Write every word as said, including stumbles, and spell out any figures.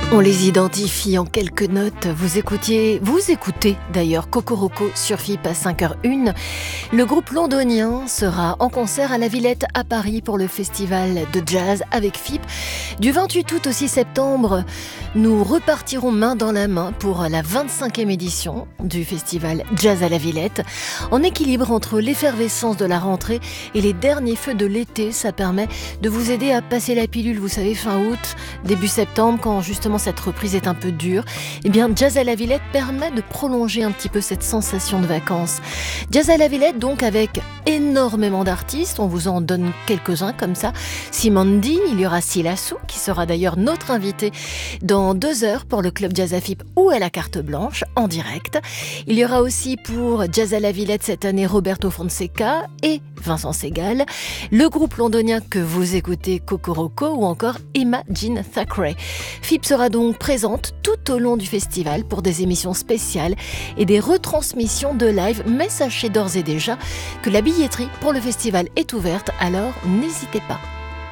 On les identifie en quelques notes. Vous écoutiez, vous écoutez d'ailleurs Cocoroco sur F I P à cinq heures zéro un. Le groupe londonien sera en concert à la Villette à Paris pour le festival de jazz avec F I P. Du vingt-huit août au six septembre, nous repartirons main dans la main pour la vingt-cinquième édition du festival Jazz à la Villette. En équilibre entre l'effervescence de la rentrée et les derniers feux de l'été, ça permet de vous aider à passer la pilule, vous savez, fin août, début septembre, quand justement cette reprise est un peu dure. Eh bien, Jazz à la Villette permet de prolonger un petit peu cette sensation de vacances. Jazz à la Villette, donc, avec énormément d'artistes. On vous en donne quelques-uns comme ça. Simandi, il y aura Silassou, qui sera d'ailleurs notre invité dans deux heures pour le Club Jazz à F I P ou à la carte blanche, en direct. Il y aura aussi pour Jazz à la Villette cette année Roberto Fonseca et Vincent Segal, le groupe londonien que vous écoutez, Cocoroco, ou encore Emma Jean Thackeray. F I P sera donc présente tout au long du festival pour des émissions spéciales et des retransmissions de live, mais sachez d'ores et déjà que la billetterie pour le festival est ouverte, alors n'hésitez pas.